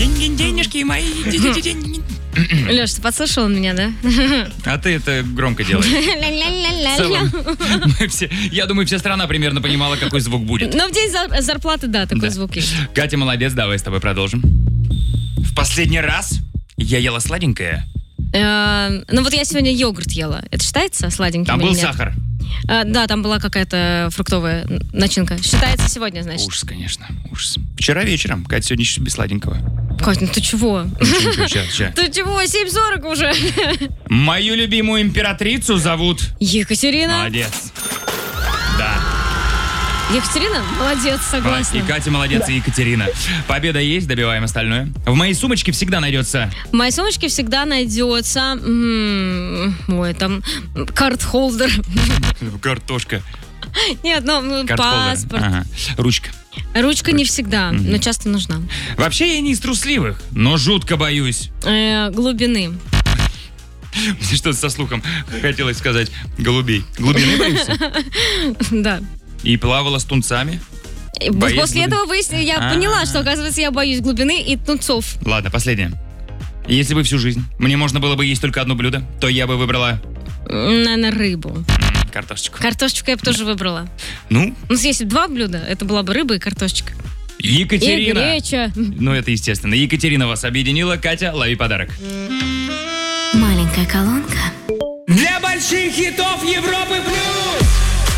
Денежки мои. Леш, ты подслушал меня, да? А ты это громко делаешь. В целом, я думаю, вся страна примерно понимала, какой звук будет. Но в день зарплаты, да, такой звук есть. Катя, молодец, давай с тобой продолжим. В последний раз я ела сладенькое. Ну вот я сегодня йогурт ела. Это считается сладеньким? Там был сахар. Да, там была какая-то фруктовая начинка. Считается сегодня, значит. Ужас, конечно, ужас. Вчера вечером. Катя сегодня еще без сладенького. Кать, ну ты чего? Сейчас. Ты чего? 7:40 уже. Мою любимую императрицу зовут... Екатерина. Молодец. Да. Екатерина? Молодец, согласна. И Катя молодец, и Екатерина. Победа есть, добиваем остальное. В моей сумочке всегда найдется... В моей сумочке всегда найдется... Ой, там... Карт-холдер. Картошка. Нет, ну, паспорт. Ага. Ручка. Ручка не всегда, но часто нужна. Вообще я не из трусливых, но жутко боюсь. Глубины. Что-то со слухом хотелось сказать. Голубей. Глубины боишься? Да. И плавала с тунцами? После этого я поняла, что, оказывается, я боюсь глубины и тунцов. Ладно, последнее. Если бы всю жизнь мне можно было бы есть только одно блюдо, то я бы выбрала... Наверное, рыбу. Картошечку. Картошечку я бы тоже выбрала. Ну, если 2 блюда, это была бы рыба и картошечка. Екатерина. И греча. Ну, это естественно. Екатерина вас объединила. Катя, лови подарок. Маленькая колонка. Для больших хитов Европы плюс!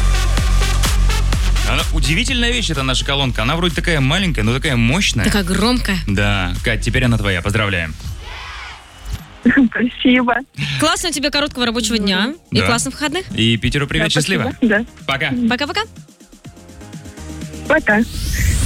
Удивительная вещь, это наша колонка. Она вроде такая маленькая, но такая мощная. Такая громкая. Да. Кать, теперь она твоя. Поздравляем. Спасибо. Классного тебе короткого рабочего дня. И классных выходных. И Питеру привет, счастливо. Да. Пока. Пока-пока. Пока.